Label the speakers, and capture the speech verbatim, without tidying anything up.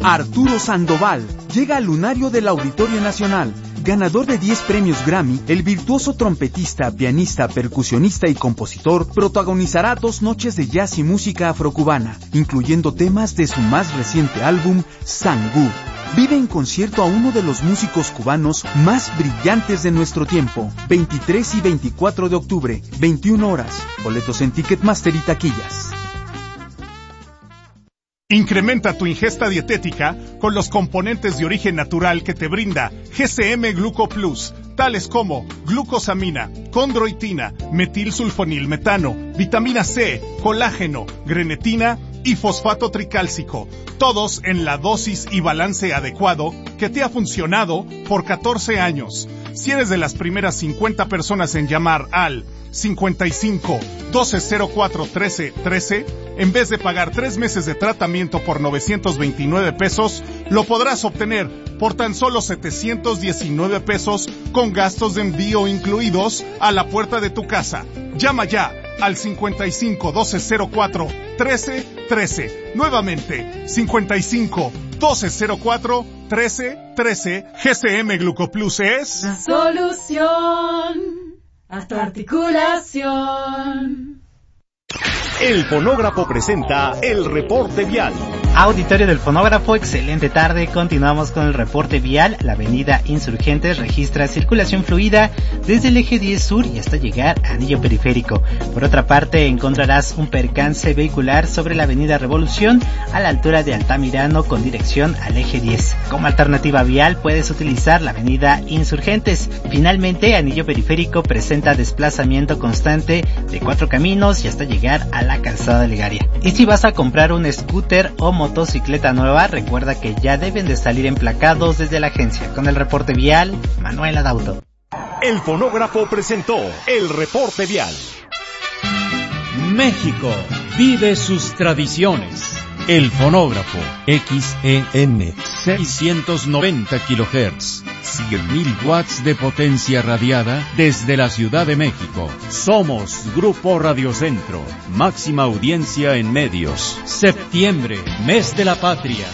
Speaker 1: Arturo Sandoval llega al lunario del Auditorio Nacional. Ganador de diez premios Grammy, el virtuoso trompetista, pianista, percusionista y compositor protagonizará dos noches de jazz y música afrocubana, incluyendo temas de su más reciente álbum, Sangú. Vive en concierto a uno de los músicos cubanos más brillantes de nuestro tiempo. veintitrés y veinticuatro de octubre, veintiuna horas. Boletos en Ticketmaster y taquillas.
Speaker 2: Incrementa tu ingesta dietética con los componentes de origen natural que te brinda G C M Gluco Plus, tales como glucosamina, condroitina, metilsulfonilmetano, vitamina C, colágeno, grenetina y fosfato tricálcico, todos en la dosis y balance adecuado que te ha funcionado por catorce años. Si eres de las primeras cincuenta personas en llamar al cincuenta y cinco, doce cero cuatro, trece, trece, en vez de pagar tres meses de tratamiento por novecientos veintinueve pesos, lo podrás obtener por tan solo setecientos diecinueve pesos con gastos de envío incluidos a la puerta de tu casa. Llama ya al cincuenta y cinco, doce cero cuatro, trece, trece. Nuevamente, cincuenta y cinco, doce cero cuatro, trece, trece. G C M Glucoplus es
Speaker 3: la solución a tu articulación.
Speaker 4: El Fonógrafo presenta el reporte vial.
Speaker 5: Auditorio del Fonógrafo, excelente tarde. Continuamos con el reporte vial. La avenida Insurgentes registra circulación fluida desde el eje diez sur y hasta llegar a Anillo Periférico. Por otra parte, encontrarás un percance vehicular sobre la avenida Revolución a la altura de Altamirano con dirección al eje diez. Como alternativa vial puedes utilizar la avenida Insurgentes. Finalmente, Anillo Periférico presenta desplazamiento constante de cuatro caminos y hasta llegar a la calzada Legaria. Y si vas a comprar un scooter o motocicleta nueva, recuerda que ya deben de salir emplacados desde la agencia. Con el reporte vial, Manuel Adauto.
Speaker 4: El Fonógrafo presentó el reporte vial.
Speaker 6: México vive sus tradiciones. El Fonógrafo, X E N, seiscientos noventa kilohertz, cien mil watts de potencia radiada desde la Ciudad de México. Somos Grupo Radiocentro, máxima audiencia en medios. Septiembre, mes de la patria.